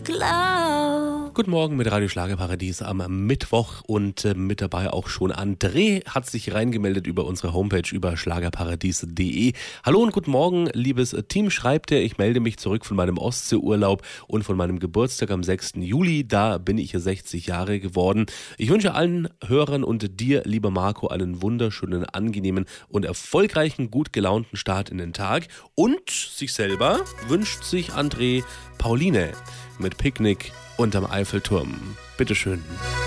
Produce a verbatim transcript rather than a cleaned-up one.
glaub. Guten Morgen mit Radio Schlagerparadies am Mittwoch und äh, mit dabei auch schon André hat sich reingemeldet über unsere Homepage über schlagerparadies punkt de. Hallo und guten Morgen, liebes Team, schreibt er, ich melde mich zurück von meinem Ostseeurlaub und von meinem Geburtstag am sechsten Juli, da bin ich sechzig Jahre geworden. Ich wünsche allen Hörern und dir, lieber Marco, einen wunderschönen, angenehmen und erfolgreichen, gut gelaunten Start in den Tag und sich selber wünscht sich André Pauline mit Picknick unterm Eiffelturm. Bitteschön.